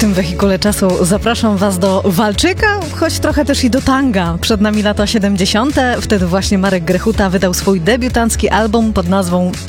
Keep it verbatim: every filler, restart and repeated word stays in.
tym wehikule czasu zapraszam Was do walczyka, choć trochę też i do tanga. Przed nami lata siedemdziesiąte. Wtedy właśnie Marek Grechuta wydał swój debiutancki album pod nazwą